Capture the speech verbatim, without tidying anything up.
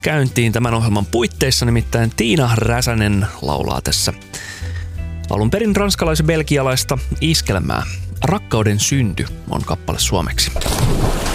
käyntiin tämän ohjelman puitteissa, nimittäin Tiina Räsänen laulaa tässä alun perin ranskalais-belgialaista iskelmää. Rakkauden synty on kappale suomeksi.